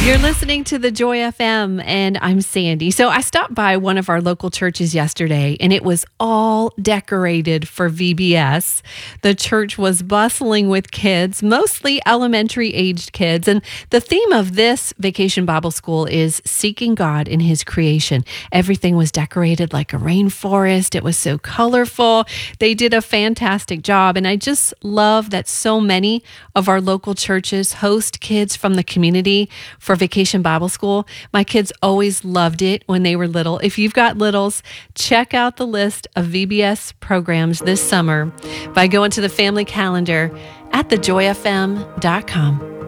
You're listening to the Joy FM, and I'm Sandy. So I stopped by one of our local churches yesterday, and it was all decorated for VBS. The church was bustling with kids, mostly elementary-aged kids. And the theme of this Vacation Bible School is seeking God in His creation. Everything was decorated like a rainforest. It was so colorful. They did a fantastic job, and I just love that so many of our local churches host kids from the community for Vacation Bible School. My kids always loved it when they were little. If you've got littles, check out the list of VBS programs this summer by going to the family calendar at thejoyfm.com.